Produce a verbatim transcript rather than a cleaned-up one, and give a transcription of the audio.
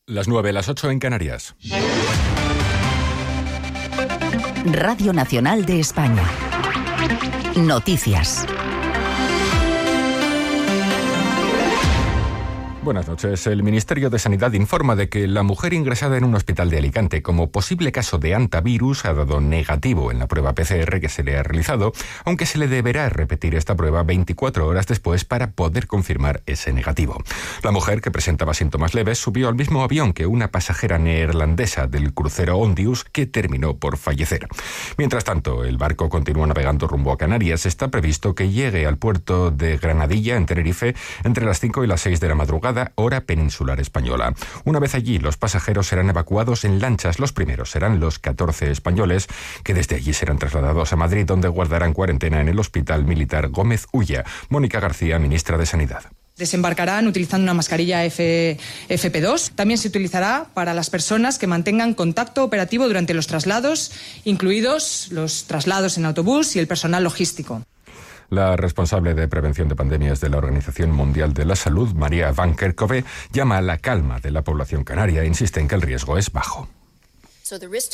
Las nueve, las ocho en Canarias. Radio Nacional de España. Noticias. Buenas noches. El Ministerio de Sanidad informa de que la mujer ingresada en un hospital de Alicante como posible caso de hantavirus ha dado negativo en la prueba P C R que se le ha realizado, aunque se le deberá repetir esta prueba veinticuatro horas después para poder confirmar ese negativo. La mujer, que presentaba síntomas leves, subió al mismo avión que una pasajera neerlandesa del crucero Ondius que terminó por fallecer. Mientras tanto, el barco continúa navegando rumbo a Canarias. Está previsto que llegue al puerto de Granadilla, en Tenerife, entre las cinco y las seis de la madrugada, hora peninsular española. Una vez allí, los pasajeros serán evacuados en lanchas. Los primeros serán los catorce españoles, que desde allí serán trasladados a Madrid, donde guardarán cuarentena en el Hospital Militar Gómez Ulla. Mónica García, ministra de Sanidad. Desembarcarán utilizando una mascarilla F P dos. También se utilizará para las personas que mantengan contacto operativo durante los traslados, incluidos los traslados en autobús y el personal logístico. La responsable de prevención de pandemias de la Organización Mundial de la Salud, María Van Kerkhove, llama a la calma de la población canaria e insiste en que el riesgo es bajo.